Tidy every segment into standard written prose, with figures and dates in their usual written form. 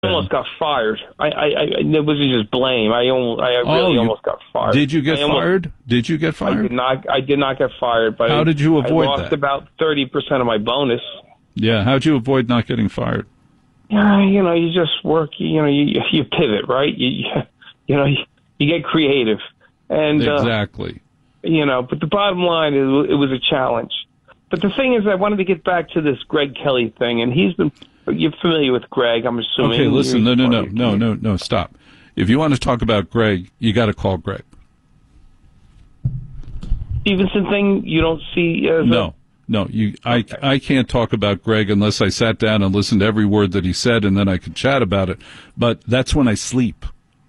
almost got fired. It wasn't just blame. I really almost got fired. Did you get fired? Did you get fired? I did not get fired. But how did you avoid that? I lost about 30% of my bonus. Yeah, how'd you avoid not getting fired? You just work. You pivot, right? You get creative, and exactly. But the bottom line is, it was a challenge. But the thing is, I wanted to get back to this Greg Kelly thing, and you're familiar with Greg, I'm assuming. Okay, listen, no, stop. If you want to talk about Greg, you got to call Greg. Stevenson thing, you don't see as No. I can't talk about Greg unless I sat down and listened to every word that he said, and then I could chat about it. But that's when I sleep.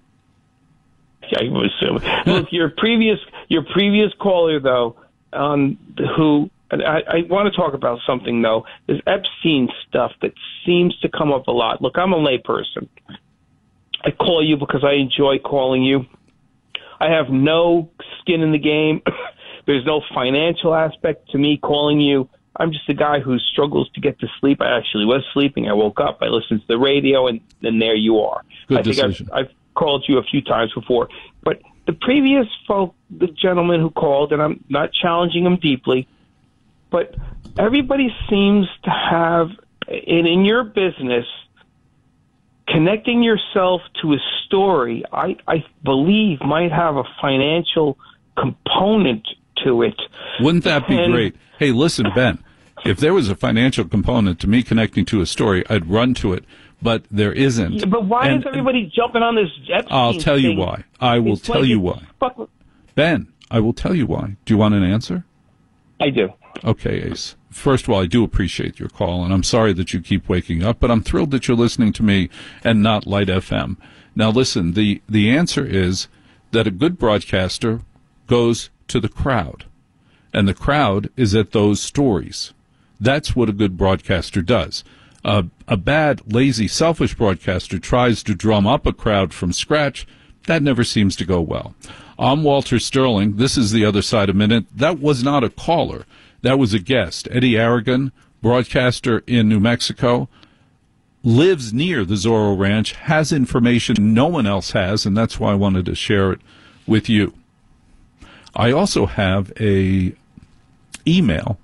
I would assume. Look, your previous caller, though, who... And I want to talk about something, though. There's Epstein stuff that seems to come up a lot. Look, I'm a layperson. I call you because I enjoy calling you. I have no skin in the game. There's no financial aspect to me calling you. I'm just a guy who struggles to get to sleep. I actually was sleeping. I woke up. I listened to the radio, and then there you are. Good decision. I've called you a few times before. But the previous the gentleman who called, and I'm not challenging him deeply, but everybody seems to have, in your business, connecting yourself to a story, I believe, might have a financial component to it. Wouldn't that be great? Hey, listen, Ben, if there was a financial component to me connecting to a story, I'd run to it, but there isn't. Yeah, but why is everybody jumping on this Epstein I'll tell thing? you why. I will tell you why. Ben, I will tell you why. Do you want an answer? I do. Okay, Ace. First of all, I do appreciate your call, and I'm sorry that you keep waking up, but I'm thrilled that you're listening to me and not Light FM. Now, listen, the answer is that a good broadcaster goes to the crowd, and the crowd is at those stories. That's what a good broadcaster does. A bad, lazy, selfish broadcaster tries to drum up a crowd from scratch. That never seems to go well. I'm Walter Sterling. This is The Other Side of Minute. That was not a caller. That was a guest. Eddie Aragon, broadcaster in New Mexico, lives near the Zorro Ranch, has information no one else has, and that's why I wanted to share it with you. I also have a email,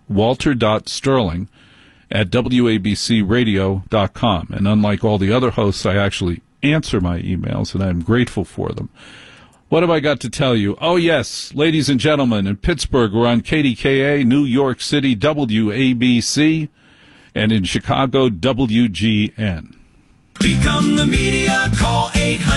walter.sterling@wabcradio.com. And unlike all the other hosts, I actually answer my emails, and I'm grateful for them. What have I got to tell you? Oh, yes, ladies and gentlemen, in Pittsburgh, we're on KDKA, New York City, WABC, and in Chicago, WGN. Become the media. Call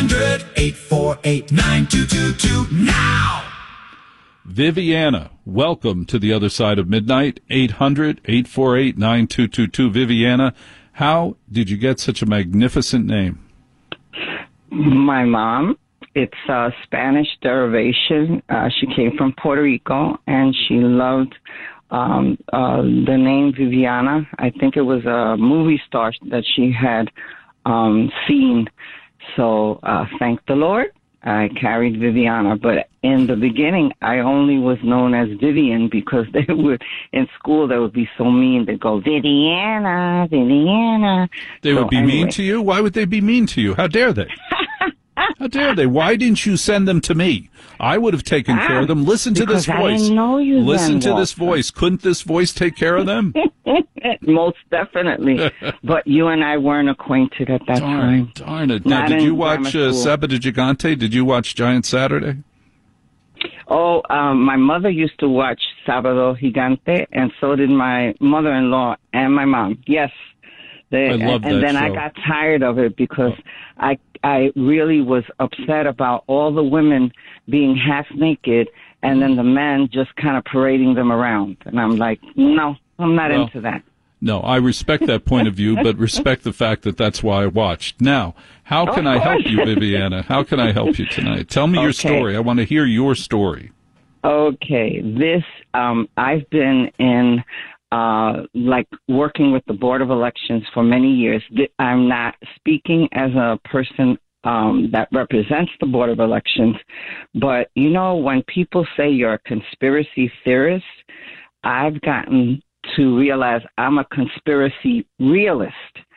800-848-9222 now. Viviana, welcome to The Other Side of Midnight. 800-848-9222. Viviana, how did you get such a magnificent name? My mom. It's a Spanish derivation. She came from Puerto Rico, and she loved the name Viviana. I think it was a movie star that she had seen. So thank the Lord, I carried Viviana. But in the beginning, I only was known as Vivian because they would, in school, they would be so mean. They'd go, Viviana, Viviana. They would be mean to you? Why would they be mean to you? How dare they? How dare they? Why didn't you send them to me? I would have taken care of them. Listen to this voice. I didn't know you Listen then, to this voice. Couldn't this voice take care of them? Most definitely. But you and I weren't acquainted at that time. Darn it. Now, did you watch Sábado Gigante? Did you watch Giant Saturday? Oh, my mother used to watch Sábado Gigante, and so did my mother-in-law and my mom. Yes. I love that and then show. I got tired of it because I really was upset about all the women being half naked and then the men just kind of parading them around. And I'm like, no, I'm not into that. No, I respect that point of view, but respect the fact that that's why I watched. Now, how can I help you, Viviana? How can I help you tonight? Tell me your story. I want to hear your story. Okay. I've been in working with the Board of Elections for many years. I'm not speaking as a person that represents the Board of Elections, but when people say you're a conspiracy theorist, I've gotten to realize I'm a conspiracy realist.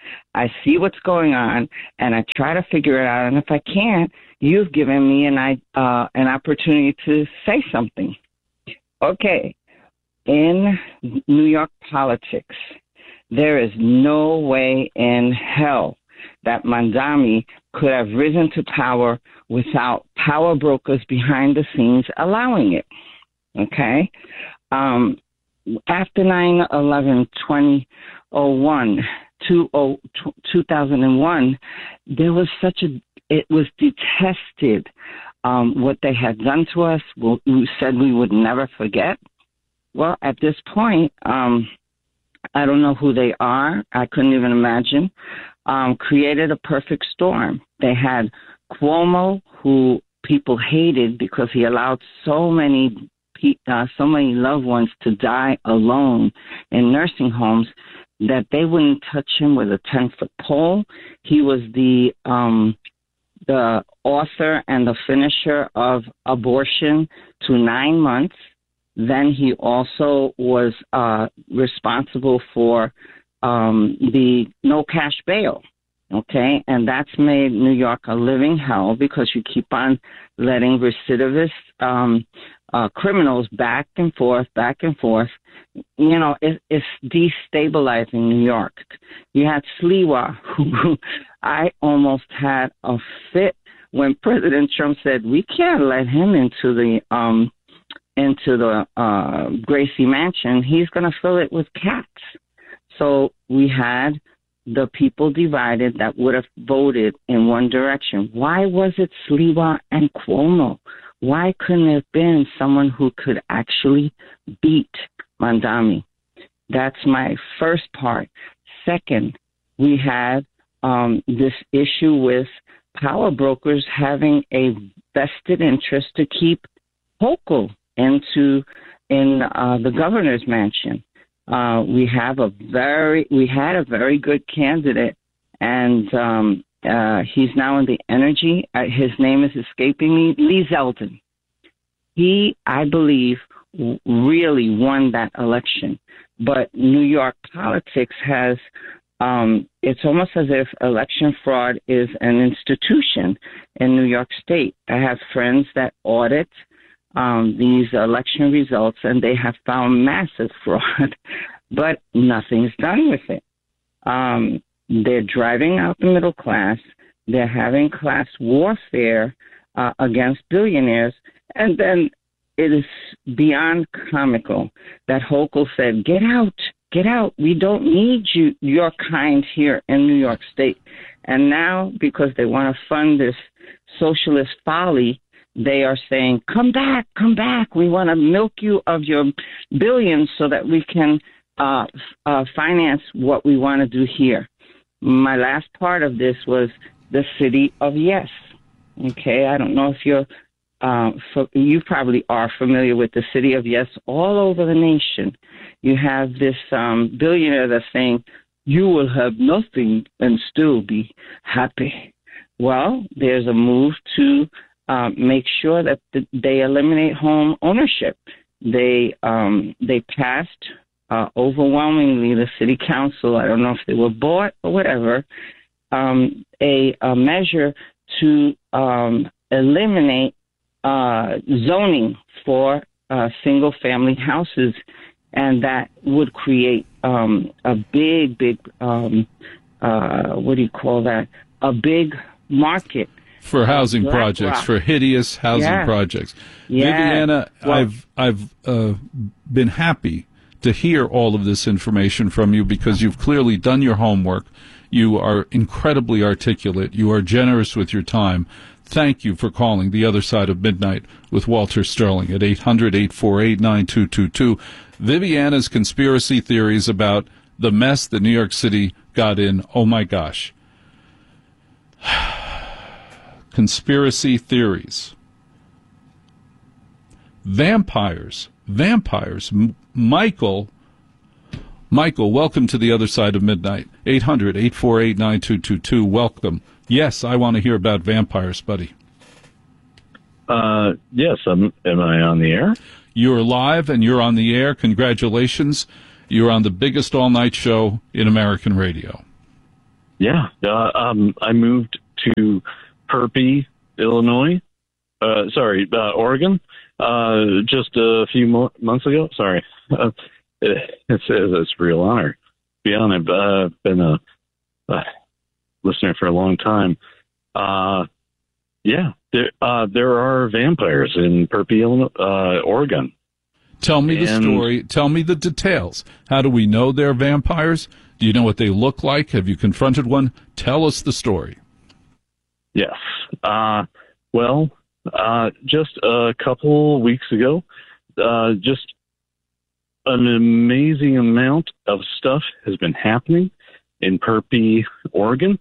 I see what's going on, and I try to figure it out. And if I can't, you've given me an opportunity to say something. Okay, in New York politics, there is no way in hell that Mamdani could have risen to power without power brokers behind the scenes allowing it. Okay? After 9/11, 2001, there was it was detested what they had done to us. We said we would never forget. Well, at this point, I don't know who they are. I couldn't even imagine. Created a perfect storm. They had Cuomo, who people hated because he allowed so many loved ones to die alone in nursing homes that they wouldn't touch him with a 10-foot pole. He was the author and the finisher of abortion to 9 months. Then he also was responsible for the no cash bail, okay? And that's made New York a living hell because you keep on letting recidivist criminals back and forth. You know, it's destabilizing New York. You had Sliwa, who I almost had a fit when President Trump said, we can't let him into the Gracie Mansion. He's going to fill it with cats. So we had the people divided that would have voted in one direction. Why was it Sliwa and Cuomo? Why couldn't it have been someone who could actually beat Mamdani? That's my first part. Second, we had this issue with power brokers having a vested interest to keep Hochul in the governor's mansion. We had a very good candidate, and he's now in the energy. His name is escaping me. Lee Zeldin. He, I believe, really won that election. But New York politics has. It's almost as if election fraud is an institution in New York State. I have friends that audit these election results, and they have found massive fraud, but nothing's done with it. They're driving out the middle class. They're having class warfare against billionaires, and then it is beyond comical that Hochul said, get out. We don't need your kind here in New York State. And now, because they want to fund this socialist folly, they are saying, come back. We want to milk you of your billions so that we can finance what we want to do here. My last part of this was the city of yes. Okay, I don't know if you probably are familiar with the city of yes all over the nation. You have this billionaire that's saying, you will have nothing and still be happy. Well, there's a move to make sure that they eliminate home ownership. They passed overwhelmingly, the city council, I don't know if they were bought or whatever, a measure to eliminate zoning for single-family houses, and that would create a big, what do you call that? A big market. For housing projects, for hideous housing projects. Viviana, well, I've been happy to hear all of this information from you because you've clearly done your homework. You are incredibly articulate. You are generous with your time. Thank you for calling The Other Side of Midnight with Walter Sterling at 800-848-9222. Viviana's conspiracy theories about the mess that New York City got in. Oh, my gosh. Conspiracy theories. Vampires. Michael, welcome to The Other Side of Midnight. 800-848-9222. Welcome. Yes, I want to hear about vampires, buddy. Yes, am I on the air? You're live and you're on the air. Congratulations. You're on the biggest all-night show in American radio. Yeah. I moved to Perpy, Illinois. Oregon. Just a few months ago. Sorry. It's a real honor to be on it. I've been a listener for a long time. There are vampires in Perpy, Oregon. Tell me the story. Tell me the details. How do we know they're vampires? Do you know what they look like? Have you confronted one? Tell us the story. Yes. Just a couple weeks ago, just an amazing amount of stuff has been happening in Perpy, Oregon.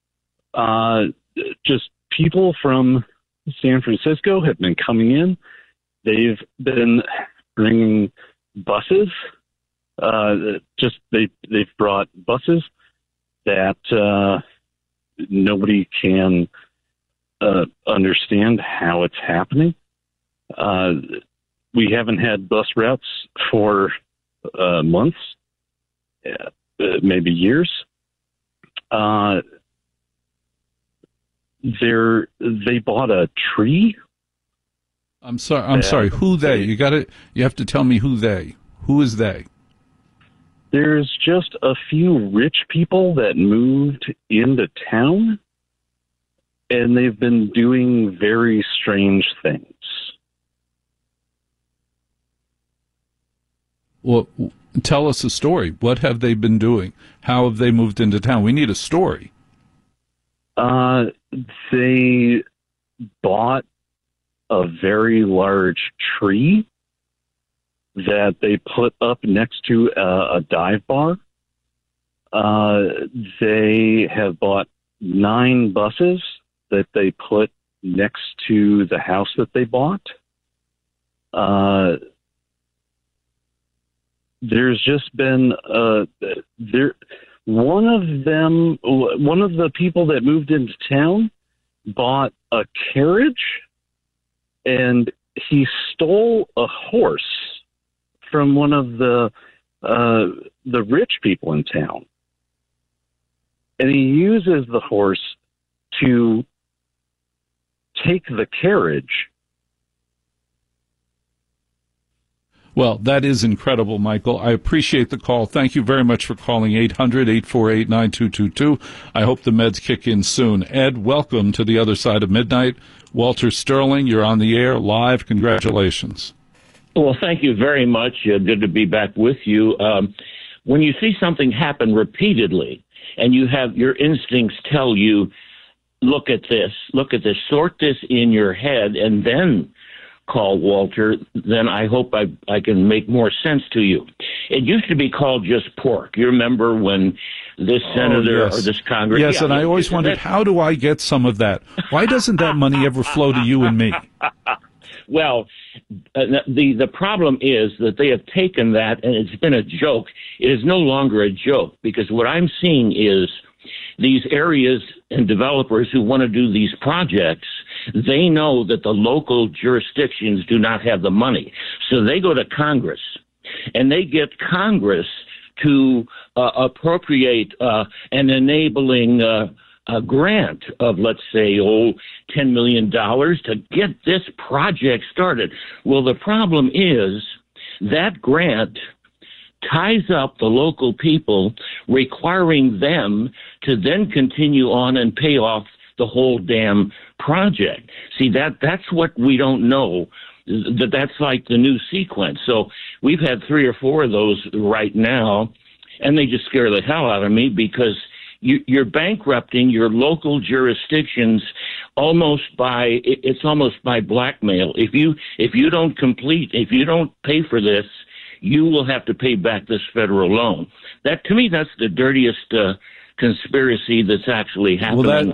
Just people from San Francisco have been coming in. They've been bringing buses. They've brought buses that nobody can understand how it's happening. We haven't had bus routes for months, maybe years. They bought a tree. I'm sorry. Who they? You have to tell me who they. Who is they? There's just a few rich people that moved into town, and they've been doing very strange things. Well, tell us a story. What have they been doing? How have they moved into town? We need a story. They bought a very large tree that they put up next to a dive bar. They have bought 9 buses that they put next to the house that they bought. There's just been one of the people that moved into town bought a carriage, and he stole a horse from one of the rich people in town, and he uses the horse to take the carriage. Well, that is incredible, Michael. I appreciate the call. Thank you very much for calling 800-848-9222. I hope the meds kick in soon. Ed, welcome to the other side of midnight. Walter Sterling, you're on the air live. Congratulations. Well, thank you very much. Good to be back with you. When you see something happen repeatedly and you have your instincts tell you, look at this, sort this in your head, and then call Walter, then I hope I can make more sense to you. It used to be called just pork. You remember when this senator or this Congress... Yes, and I always wondered, how do I get some of that? Why doesn't that money ever flow to you and me? Well, the problem is that they have taken that, and it's been a joke. It is no longer a joke, because what I'm seeing is these areas and developers who want to do these projects, they know that the local jurisdictions do not have the money. So they go to Congress, and they get Congress to appropriate an enabling a grant of, let's say, $10 million to get this project started. Well, the problem is that grant ties up the local people, requiring them to then continue on and pay off the whole damn project. See, that's what we don't know. That's like the new sequence. So we've had 3 or 4 of those right now, and they just scare the hell out of me, because you're bankrupting your local jurisdictions almost by blackmail. If you don't pay for this, you will have to pay back this federal loan. That, to me, that's the dirtiest conspiracy that's actually happening.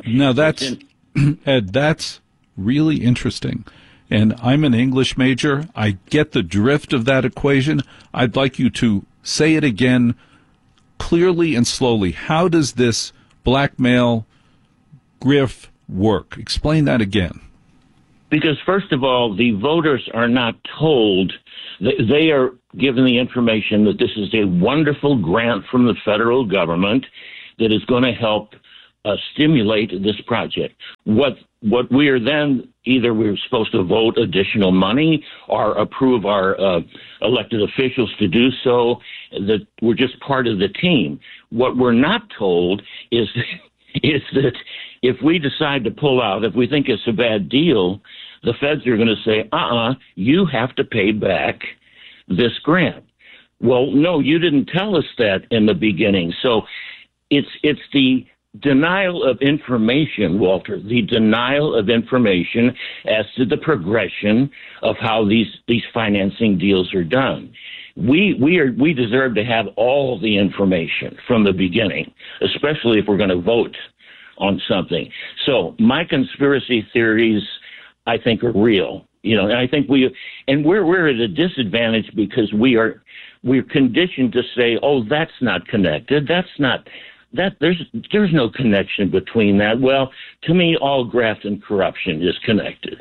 Ed, that's really interesting. And I'm an English major. I get the drift of that equation. I'd like you to say it again clearly and slowly. How does this blackmail grift work? Explain that again. Because, first of all, the voters are not told. They are given the information that this is a wonderful grant from the federal government that is going to help stimulate this project. What we are then, either we're supposed to vote additional money or approve our elected officials to do so, that we're just part of the team. What we're not told is that if we decide to pull out, if we think it's a bad deal, the feds are going to say, you have to pay back this grant. Well, no, you didn't tell us that in the beginning. So it's the denial of information, Walter, the denial of information as to the progression of how these financing deals are done. We deserve to have all the information from the beginning, especially if we're going to vote on something. So my conspiracy theories, I think, are real. And I think we're at a disadvantage because we're conditioned to say, that's not connected. That's not that. There's no connection between that. Well, to me, all graft and corruption is connected.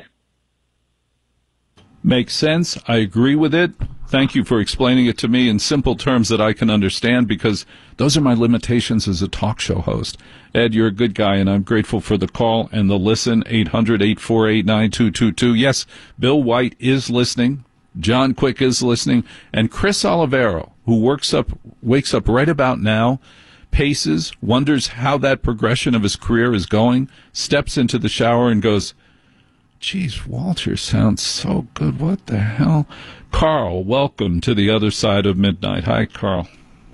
Makes sense. I agree with it. Thank you for explaining it to me in simple terms that I can understand, because those are my limitations as a talk show host. Ed, you're a good guy, and I'm grateful for the call and the listen. 800-848-9222. Yes, Bill White is listening. John Quick is listening. And Chris Olivero, who wakes up right about now, paces, wonders how that progression of his career is going, steps into the shower and goes, geez, Walter sounds so good. What the hell? Carl, welcome to the other side of midnight. Hi, Carl.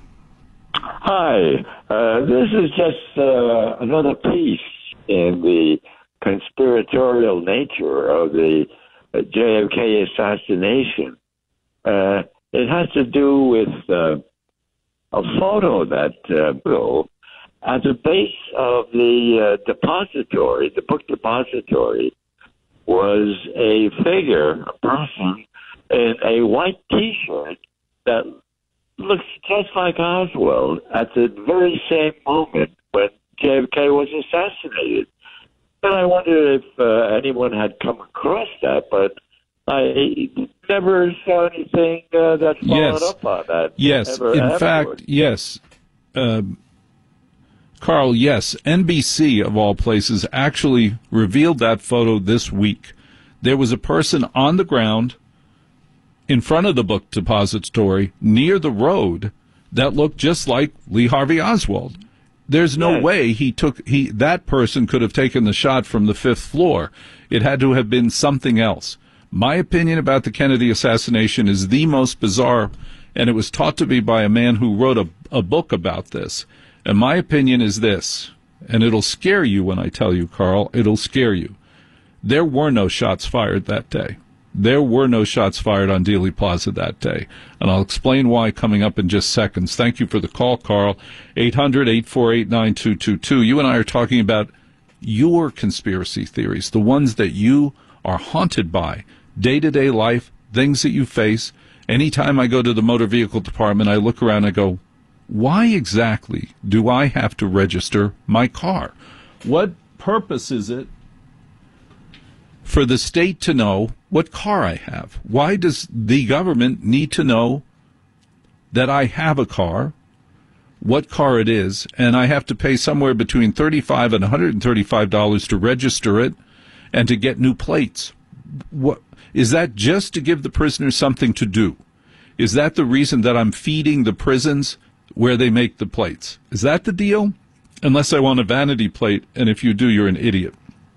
Hi. This is just another piece in the conspiratorial nature of the JFK assassination. It has to do with a photo that at the base of the depository, the book depository, was a figure, a person, in a white T-shirt that looks just like Oswald at the very same moment when JFK was assassinated. And I wonder if anyone had come across that, but I never saw anything that followed up on that. Yes, in fact, yes. Carl, yes, NBC, of all places, actually revealed that photo this week. There was a person on the ground in front of the book depository near the road that looked just like Lee Harvey Oswald. There's no way that person could have taken the shot from the fifth floor. It had to have been something else. My opinion about the Kennedy assassination is the most bizarre, and it was taught to me by a man who wrote a book about this. And my opinion is this, and it'll scare you when I tell you, Carl, it'll scare you. There were no shots fired that day. There were no shots fired on Dealey Plaza that day. And I'll explain why coming up in just seconds. Thank you for the call, Carl. 800-848-9222. You and I are talking about your conspiracy theories, the ones that you are haunted by, day-to-day life, things that you face. Anytime I go to the motor vehicle department, I look around and I go, why exactly do I have to register my car? What purpose is it for the state to know what car I have? Why does the government need to know that I have a car, what car it is, and I have to pay somewhere between $35 and $135 to register it and to get new plates? What is that, just to give the prisoners something to do? Is that the reason that I'm feeding the prisons where they make the plates? Is that the deal? Unless I want a vanity plate, and if you do, you're an idiot.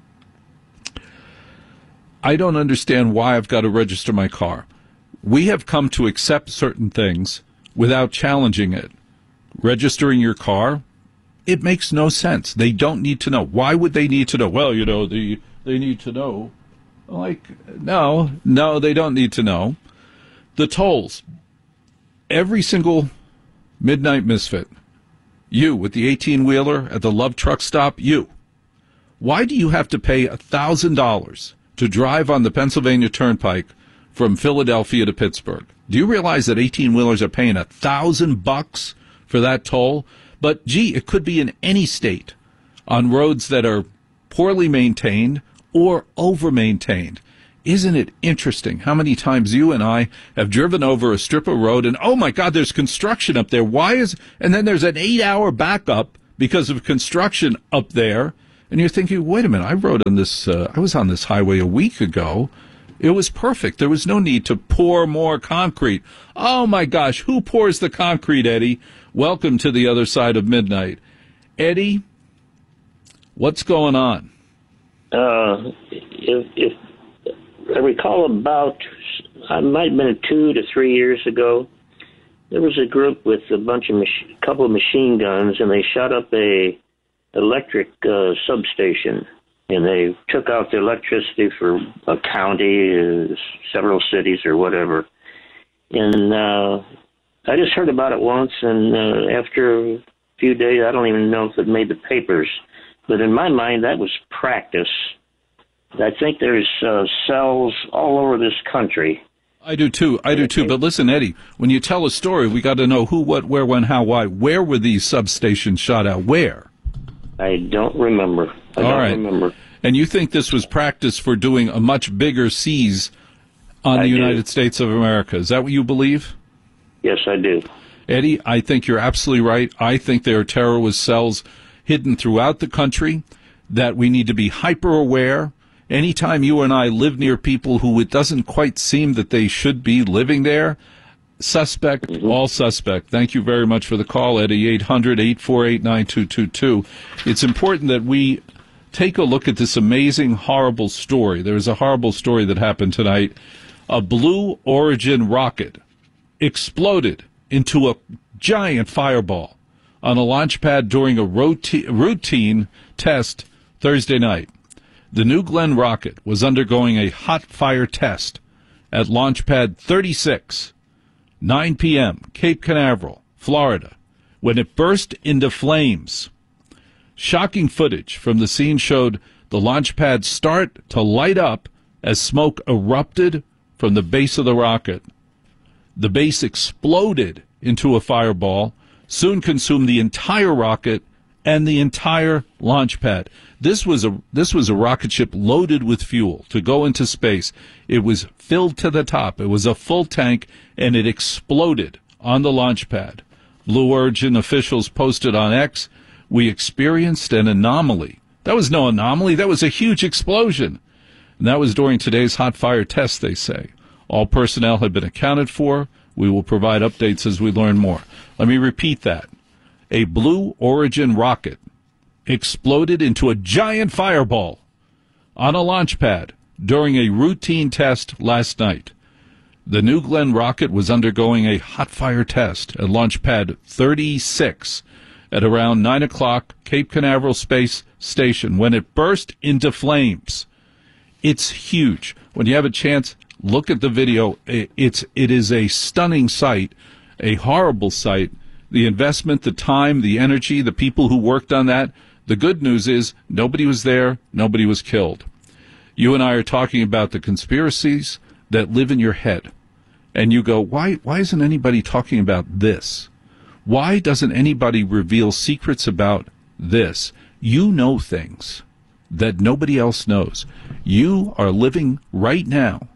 I don't understand why I've got to register my car. We have come to accept certain things without challenging it. Registering your car, it makes no sense. They don't need to know. Why would they need to know? Well, they need to know. No, they don't need to know. The tolls. Every single Midnight Misfit, you with the 18-wheeler at the Love Truck Stop, you. Why do you have to pay $1,000 to drive on the Pennsylvania Turnpike from Philadelphia to Pittsburgh? Do you realize that 18-wheelers are paying $1,000 for that toll? But, it could be in any state on roads that are poorly maintained or over-maintained. Isn't it interesting how many times you and I have driven over a strip of road and, oh, my God, there's construction up there. And then there's an 8-hour backup because of construction up there. And you're thinking, wait a minute, I was on this highway a week ago. It was perfect. There was no need to pour more concrete. Oh, my gosh, who pours the concrete, Eddie? Welcome to the other side of midnight. Eddie, what's going on? If I recall, about, it might have been 2 to 3 years ago, there was a group with a couple of machine guns, and they shot up a electric substation, and they took out the electricity for a county, several cities or whatever. And I just heard about it once, and after a few days, I don't even know if it made the papers, but in my mind, that was practice. I think there's cells all over this country. I do too. But listen, Eddie, when you tell a story, we got to know who, what, where, when, how, why. Where were these substations shot at? Where? I don't remember. I don't remember. And you think this was practice for doing a much bigger seize on the United States of America? Is that what you believe? Yes, I do. Eddie, I think you're absolutely right. I think there are terrorist cells hidden throughout the country that we need to be hyper aware. Anytime you and I live near people who it doesn't quite seem that they should be living there, suspect, all suspect. Thank you very much for the call, Eddie. 800-848-9222. It's important that we take a look at this amazing, horrible story. There is a horrible story that happened tonight. A Blue Origin rocket exploded into a giant fireball on a launch pad during a routine test Thursday night. The New Glenn rocket was undergoing a hot fire test at Launch Pad 36, 9 p.m., Cape Canaveral, Florida, when it burst into flames. Shocking footage from the scene showed the launch pad start to light up as smoke erupted from the base of the rocket. The base exploded into a fireball, soon consumed the entire rocket and the entire launch pad. This was a rocket ship loaded with fuel to go into space. It was filled to the top. It was a full tank, and it exploded on the launch pad. Blue Origin officials posted on X, "We experienced an anomaly." That was no anomaly. That was a huge explosion. And that was during today's hot fire test, they say. All personnel have been accounted for. We will provide updates as we learn more. Let me repeat that. A Blue Origin rocket exploded into a giant fireball on a launch pad during a routine test last night. The New Glenn rocket was undergoing a hot fire test at Launch Pad 36 at around 9 o'clock Cape Canaveral Space Station when it burst into flames. It's huge. When you have a chance, look at the video. It is a stunning sight, a horrible sight. The investment, the time, the energy, the people who worked on that. The good news is nobody was there, nobody was killed. You and I are talking about the conspiracies that live in your head. And you go, why isn't anybody talking about this? Why doesn't anybody reveal secrets about this? You know things that nobody else knows. You are living right now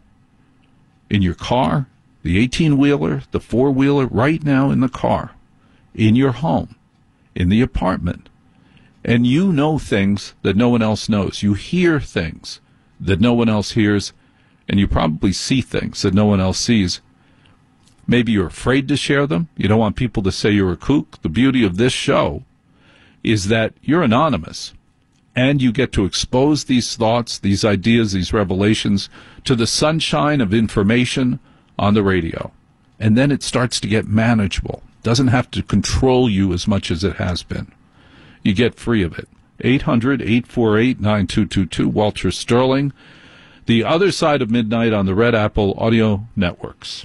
in your car, the 18-wheeler, the 4-wheeler, right now in the car, in your home, in the apartment. And you know things that no one else knows. You hear things that no one else hears, and you probably see things that no one else sees. Maybe you're afraid to share them. You don't want people to say you're a kook. The beauty of this show is that you're anonymous, and you get to expose these thoughts, these ideas, these revelations to the sunshine of information on the radio. And then it starts to get manageable. Doesn't have to control you as much as it has been. You get free of it. 800-848-9222, Walter Sterling. The Other Side of Midnight on the Red Apple Audio Networks.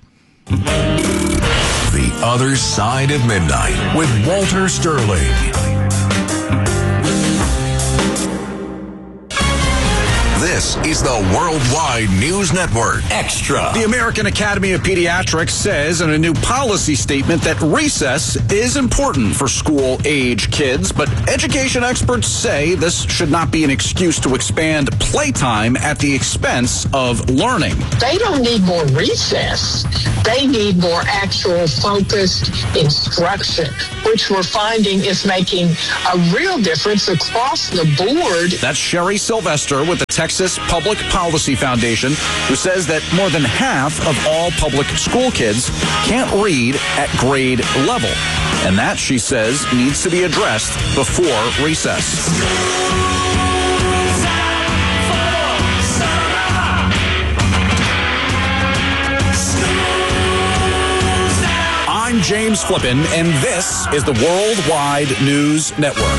The Other Side of Midnight with Walter Sterling. This is the Worldwide News Network Extra. The American Academy of Pediatrics says in a new policy statement that recess is important for school-age kids, but education experts say this should not be an excuse to expand playtime at the expense of learning. They don't need more recess. They need more actual focused instruction, which we're finding is making a real difference across the board. That's Sherry Sylvester with the Texas Public Policy Foundation, who says that more than half of all public school kids can't read at grade level. And that, she says, needs to be addressed before recess. I'm James Flippin, and this is the Worldwide News Network.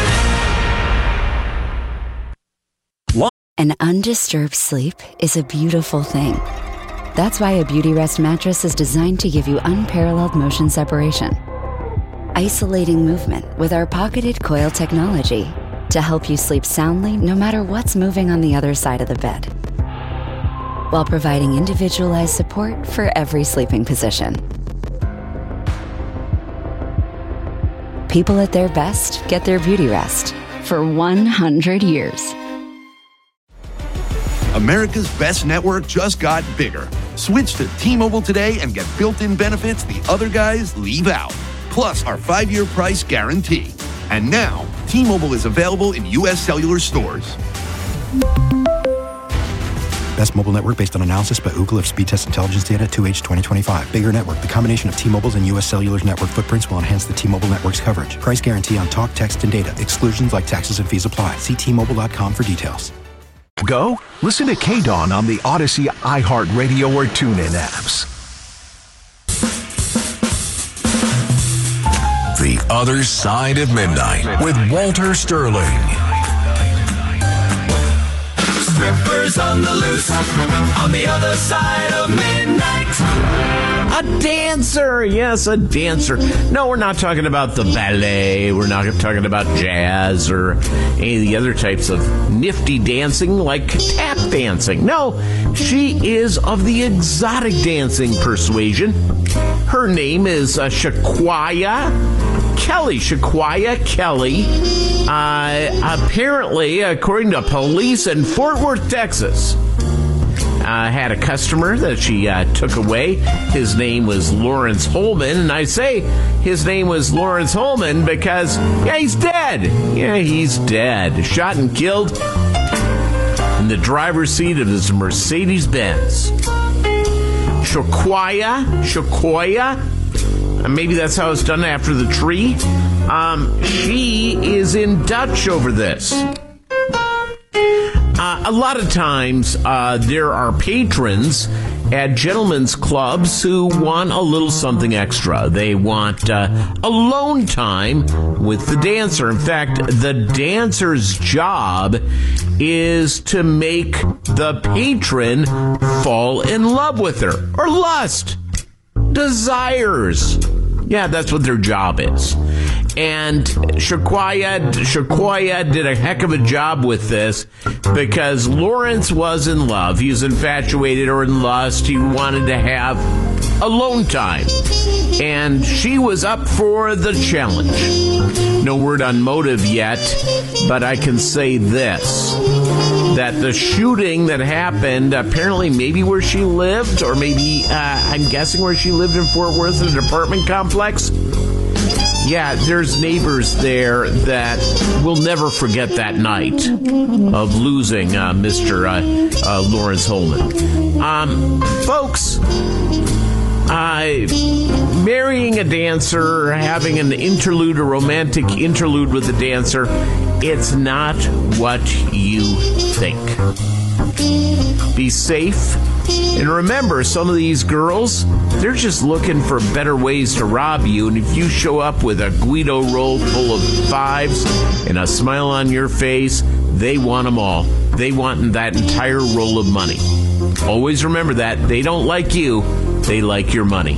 An undisturbed sleep is a beautiful thing. That's why a Beautyrest mattress is designed to give you unparalleled motion separation, isolating movement with our pocketed coil technology to help you sleep soundly no matter what's moving on the other side of the bed, while providing individualized support for every sleeping position. People at their best get their Beautyrest for 100 years. America's best network just got bigger. Switch to T-Mobile today and get built-in benefits the other guys leave out. Plus our 5-year price guarantee. And now, T-Mobile is available in U.S. cellular stores. Best mobile network based on analysis by Ookla of speed test intelligence data 2H 2025. Bigger network. The combination of T-Mobile's and U.S. Cellular's network footprints will enhance the T-Mobile network's coverage. Price guarantee on talk, text, and data. Exclusions like taxes and fees apply. See T-Mobile.com for details. Go? Listen to K-Dawn on the Odyssey, iHeartRadio, or TuneIn apps. The Other Side of Midnight with Walter Sterling. Strippers on the loose, on the other side of midnight. A dancer, yes, a dancer. No, we're not talking about the ballet. We're not talking about jazz or any of the other types of nifty dancing like tap dancing. No, she is of the exotic dancing persuasion. Her name is Shaquaya Kelly. Shaquaya Kelly. Apparently, according to police in Fort Worth, Texas, had a customer that she took away. His name was Lawrence Holman, and I say his name was Lawrence Holman because, yeah, he's dead. Yeah, he's dead. Shot and killed in the driver's seat of his Mercedes-Benz. Shaquaya, maybe that's how it's done after the tree. She is in Dutch over this. A lot of times, there are patrons at gentlemen's clubs who want a little something extra. They want alone time with the dancer. In fact, the dancer's job is to make the patron fall in love with her, or lust, desires. Yeah, that's what their job is. And Shaquaya did a heck of a job with this because Lawrence was in love. He was infatuated or in lust. He wanted to have alone time. And she was up for the challenge. No word on motive yet, but I can say this. That the shooting that happened, apparently maybe where she lived, or maybe, I'm guessing where she lived in Fort Worth in an apartment complex. Yeah, there's neighbors there that will never forget that night of losing Mr. Lawrence Holman. Folks, marrying a dancer, having an interlude, a romantic interlude with a dancer, it's not what you think. Be safe. And remember, some of these girls, they're just looking for better ways to rob you. And if you show up with a Guido roll full of fives and a smile on your face, they want them all. They want that entire roll of money. Always remember that. They don't like you. They like your money.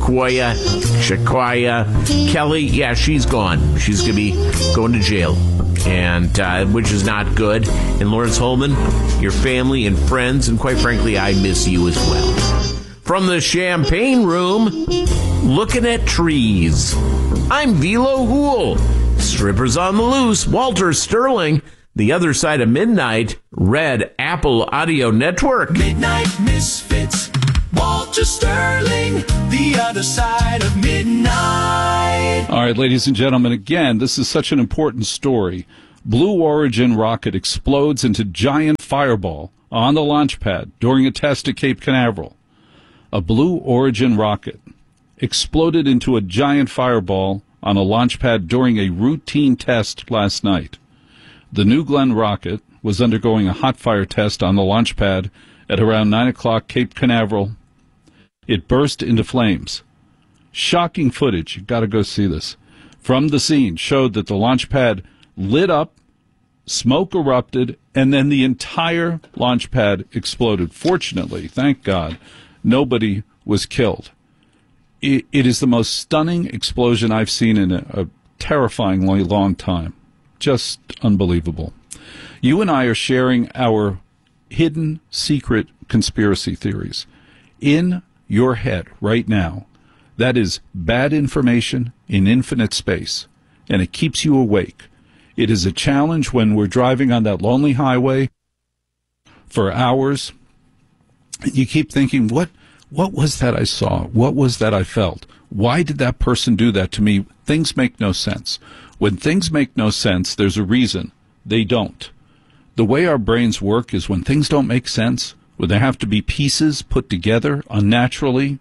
Shaquaya Kelly, yeah, she's gone. She's going to be going to jail. and which is not good. And Lawrence Holman, your family and friends, and quite frankly, I miss you as well. From the Champagne Room, looking at trees, I'm Velo Hool. Strippers on the Loose, Walter Sterling. The Other Side of Midnight, Red Apple Audio Network. Midnight Misfits, Walter Sterling, The Other Side of Midnight. All right, ladies and gentlemen, again, this is such an important story. Blue Origin rocket explodes into giant fireball on the launch pad during a test at Cape Canaveral. A Blue Origin rocket exploded into a giant fireball on a launch pad during a routine test last night. The New Glenn rocket was undergoing a hot fire test on the launch pad at around 9 o'clock Cape Canaveral. It burst into flames. Shocking footage, you've got to go see this, from the scene showed that the launch pad lit up, smoke erupted, and then the entire launch pad exploded. Fortunately, thank God, nobody was killed. It is the most stunning explosion I've seen in a terrifyingly long time. Just unbelievable. You and I are sharing our hidden, secret conspiracy theories. In your head right now, that is bad information in infinite space, and it keeps you awake. It is a challenge when we're driving on that lonely highway for hours. You keep thinking, what was that I saw? What was that I felt? Why did that person do that to me? Things make no sense. When things make no sense, there's a reason. They don't. The way our brains work is when things don't make sense, when there have to be pieces put together unnaturally,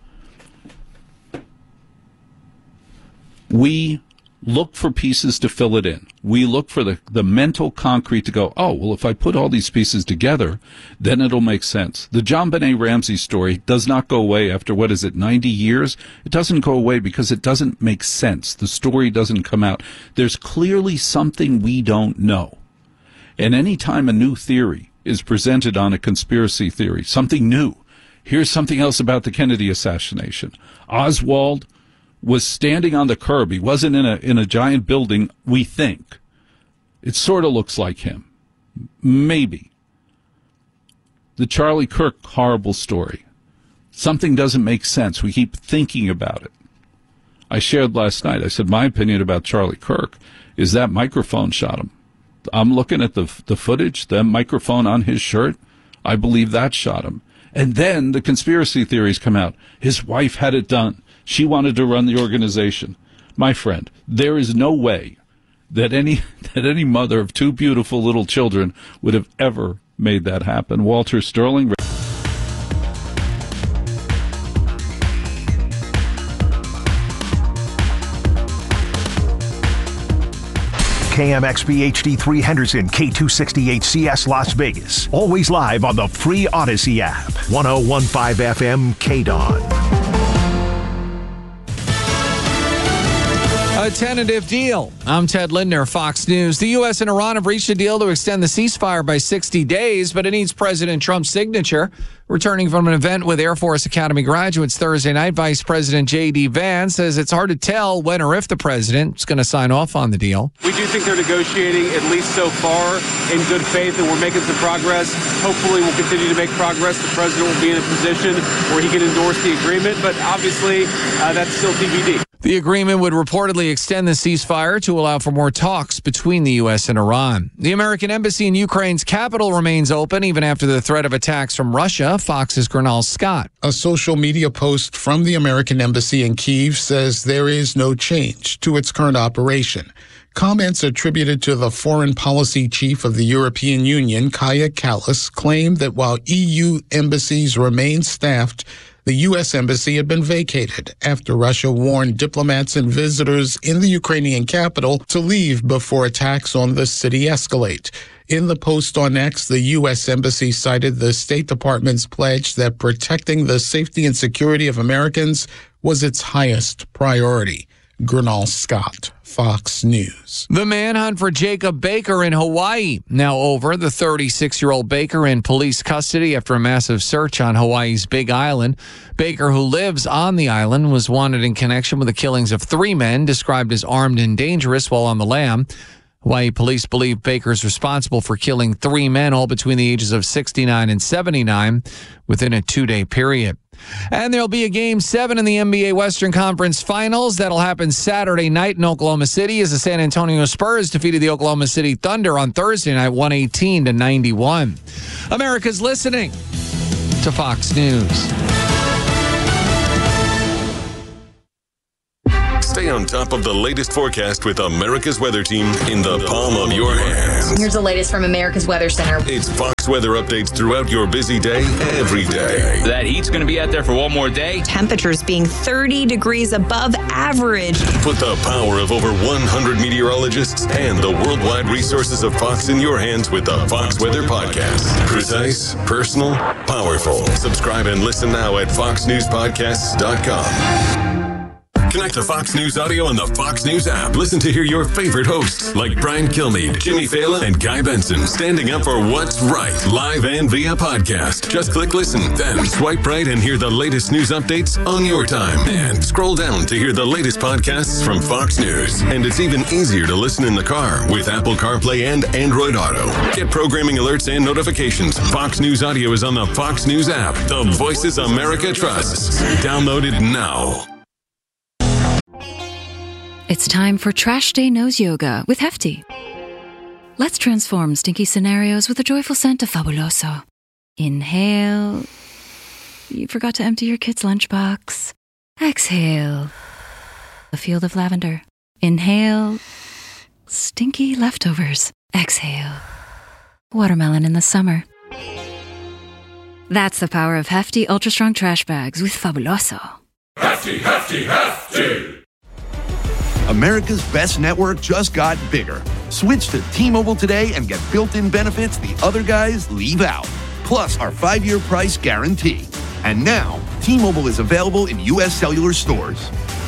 we look for pieces to fill it in. We look for the mental concrete to go, oh, well, if I put all these pieces together, then it'll make sense. The JonBenet Ramsey story does not go away after, 90 years? It doesn't go away because it doesn't make sense. The story doesn't come out. There's clearly something we don't know. And any time a new theory is presented on a conspiracy theory, something new, here's something else about the Kennedy assassination. Oswald was standing on the curb. He wasn't in a giant building, we think. It sort of looks like him. Maybe. The Charlie Kirk horrible story. Something doesn't make sense. We keep thinking about it. I shared last night, I said my opinion about Charlie Kirk is that microphone shot him. I'm looking at the footage, the microphone on his shirt. I believe that shot him. And then the conspiracy theories come out. His wife had it done. She wanted to run the organization. My friend, there is no way that any mother of two beautiful little children would have ever made that happen. Walter Sterling. KMXP HD3 Henderson, K268CS Las Vegas. Always live on the free Odyssey app. 1015 FM KDON. A tentative deal. I'm Ted Lindner, Fox News. The U.S. and Iran have reached a deal to extend the ceasefire by 60 days, but it needs President Trump's signature. Returning from an event with Air Force Academy graduates Thursday night, Vice President J.D. Vance says it's hard to tell when or if the president is going to sign off on the deal. We do think they're negotiating, at least so far, in good faith, and we're making some progress. Hopefully we'll continue to make progress. The president will be in a position where he can endorse the agreement, but obviously that's still TBD. The agreement would reportedly extend the ceasefire to allow for more talks between the U.S. and Iran. The American embassy in Ukraine's capital remains open even after the threat of attacks from Russia. Fox's Gernal Scott. A social media post from the American embassy in Kyiv says there is no change to its current operation. Comments attributed to the foreign policy chief of the European Union, Kaja Kallas, claimed that while EU embassies remain staffed, the U.S. embassy had been vacated after Russia warned diplomats and visitors in the Ukrainian capital to leave before attacks on the city escalate. In the post on X, the U.S. embassy cited the State Department's pledge that protecting the safety and security of Americans was its highest priority. Gernal Scott, Fox News. The manhunt for Jacob Baker in Hawaii now over. The 36-year-old Baker in police custody after a massive search on Hawaii's Big Island. Baker, who lives on the island, was wanted in connection with the killings of 3 men described as armed and dangerous while on the lam. Hawaii police believe Baker is responsible for killing 3 men, all between the ages of 69 and 79, within a 2-day period. And there'll be a Game 7 in the NBA Western Conference Finals. That'll happen Saturday night in Oklahoma City as the San Antonio Spurs defeated the Oklahoma City Thunder on Thursday night, 118-91. America's listening to Fox News. Stay on top of the latest forecast with America's Weather Team in the palm of your hands. Here's the latest from America's Weather Center. It's Fox weather updates throughout your busy day, every day. That heat's going to be out there for one more day. Temperatures being 30 degrees above average. Put the power of over 100 meteorologists and the worldwide resources of Fox in your hands with the Fox Weather Podcast. Precise, personal, powerful. Subscribe and listen now at foxnewspodcasts.com. Connect to Fox News Audio on the Fox News app. Listen to hear your favorite hosts like Brian Kilmeade, Jimmy Fallon, and Guy Benson standing up for what's right, live and via podcast. Just click listen, then swipe right and hear the latest news updates on your time. And scroll down to hear the latest podcasts from Fox News. And it's even easier to listen in the car with Apple CarPlay and Android Auto. Get programming alerts and notifications. Fox News Audio is on the Fox News app. The voices America trusts. Download it now. It's time for Trash Day Nose Yoga with Hefty. Let's transform stinky scenarios with a joyful scent of Fabuloso. Inhale. You forgot to empty your kid's lunchbox. Exhale. A field of lavender. Inhale. Stinky leftovers. Exhale. Watermelon in the summer. That's the power of Hefty Ultra Strong Trash Bags with Fabuloso. Hefty, hefty, hefty! America's best network just got bigger. Switch to T-Mobile today and get built-in benefits the other guys leave out. Plus our 5-year price guarantee. And now, T-Mobile is available in U.S. cellular stores.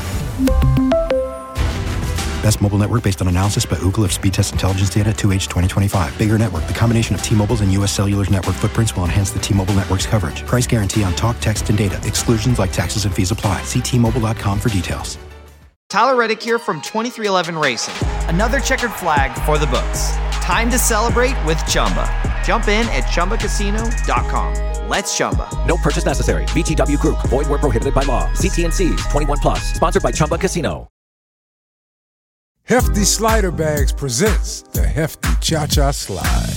Best mobile network based on analysis by Ookla of speed test intelligence data 2H 2025. Bigger network. The combination of T-Mobile's and U.S. Cellular's network footprints will enhance the T-Mobile network's coverage. Price guarantee on talk, text, and data. Exclusions like taxes and fees apply. See T-Mobile.com for details. Tyler Reddick here from 2311 Racing. Another checkered flag for the books. Time to celebrate with Chumba. Jump in at ChumbaCasino.com. Let's Chumba. No purchase necessary. VGW Group. Void where prohibited by law. See T&Cs. 21 plus. Sponsored by Chumba Casino. Hefty Slider Bags presents the Hefty Cha-Cha Slide.